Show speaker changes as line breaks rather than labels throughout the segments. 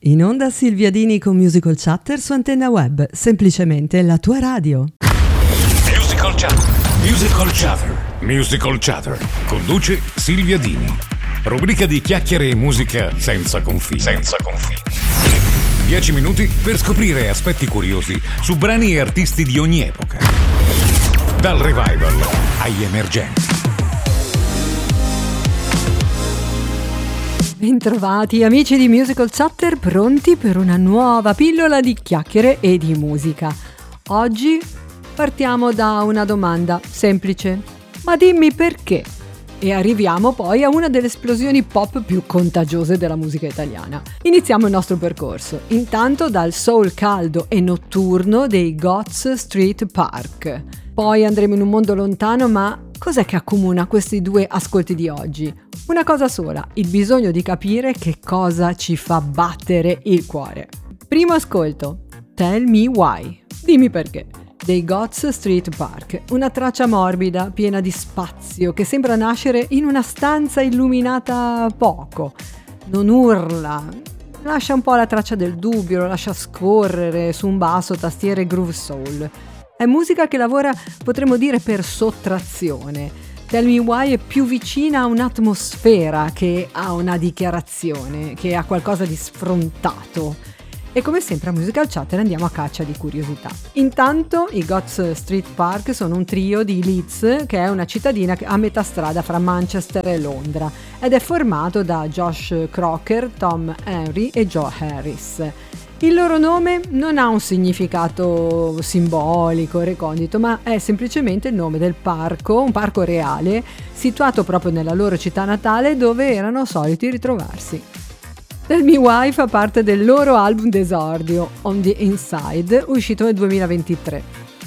In onda Silvia Dini con Musical Chatter su Antenna Web, semplicemente la tua radio.
Musical Chatter. Musical Chatter. Musical Chatter. Conduce Silvia Dini. Rubrica di chiacchiere e musica senza confini. 10 minuti per scoprire aspetti curiosi su brani e artisti di ogni epoca. Dal revival agli emergenti.
Bentrovati amici di Musical Chatter, pronti per una nuova pillola di chiacchiere e di musica. Oggi partiamo da una domanda semplice: ma dimmi perché? E arriviamo poi a una delle esplosioni pop più contagiose della musica italiana. Iniziamo il nostro percorso, intanto dal soul caldo e notturno dei Goths Street Park. Poi andremo in un mondo lontano, ma cos'è che accomuna questi due ascolti di oggi? Una cosa sola, il bisogno di capire che cosa ci fa battere il cuore. Primo ascolto, Tell Me Why, dimmi perché, dei Goths Street Park, una traccia morbida, piena di spazio, che sembra nascere in una stanza illuminata poco. Non urla, lascia un po' la traccia del dubbio, lo lascia scorrere su un basso, tastiere groove soul. È musica che lavora, potremmo dire, per sottrazione. Tell Me Why è più vicina a un'atmosfera che a una dichiarazione, che a qualcosa di sfrontato. E come sempre a Musical Chatter andiamo a caccia di curiosità. Intanto i Goths Street Park sono un trio di Leeds, che è una cittadina a metà strada fra Manchester e Londra, ed è formato da Josh Crocker, Tom Henry e Joe Harris. Il loro nome non ha un significato simbolico, recondito, ma è semplicemente il nome del parco, un parco reale, situato proprio nella loro città natale dove erano soliti ritrovarsi. Tell Me Why fa parte del loro album d'esordio, On the Inside, uscito nel 2023.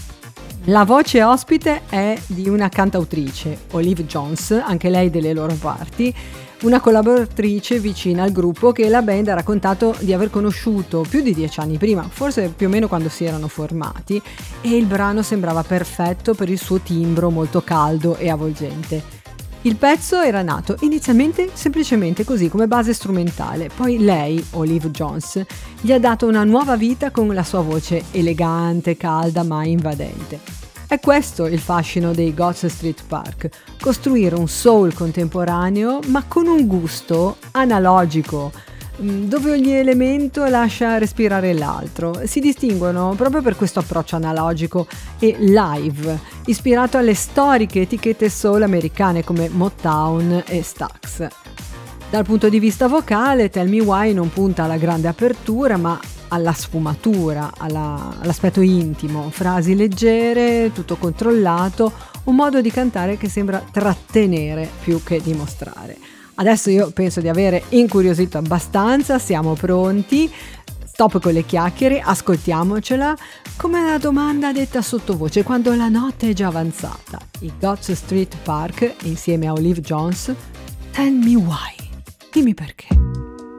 La voce ospite è di una cantautrice, Olive Jones, anche lei delle loro parti, una collaboratrice vicina al gruppo che la band ha raccontato di aver conosciuto più di 10 anni prima, forse più o meno quando si erano formati, e il brano sembrava perfetto per il suo timbro molto caldo e avvolgente. Il pezzo era nato inizialmente semplicemente così, come base strumentale, poi lei, Olive Jones, gli ha dato una nuova vita con la sua voce elegante, calda ma invadente. È questo il fascino dei Goths Street Park, costruire un soul contemporaneo ma con un gusto analogico, dove ogni elemento lascia respirare l'altro. Si distinguono proprio per questo approccio analogico e live, ispirato alle storiche etichette soul americane come Motown e Stax. Dal punto di vista vocale, Tell Me Why non punta alla grande apertura, ma alla sfumatura, all'aspetto intimo, frasi leggere, tutto controllato, un modo di cantare che sembra trattenere più che dimostrare. Adesso io penso di avere incuriosito abbastanza, siamo pronti, stop con le chiacchiere, ascoltiamocela, come la domanda detta sottovoce quando la notte è già avanzata. I Goths Street Park insieme a Olive Jones, Tell Me Why, dimmi perché.